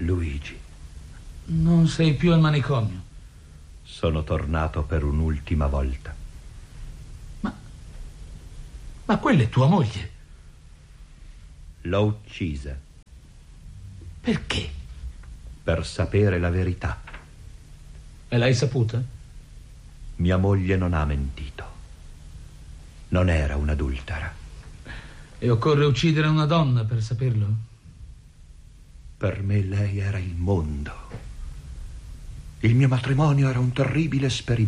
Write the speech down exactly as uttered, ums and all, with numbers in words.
Luigi. Non sei più al manicomio? Sono tornato per un'ultima volta. Ma... Ma quella è tua moglie? L'ho uccisa. Perché? Per sapere la verità. E l'hai saputa? Mia moglie non ha mentito. Non era un'adultera. E occorre uccidere una donna per saperlo? Per me lei era il mondo. Il mio matrimonio era un terribile esperimento.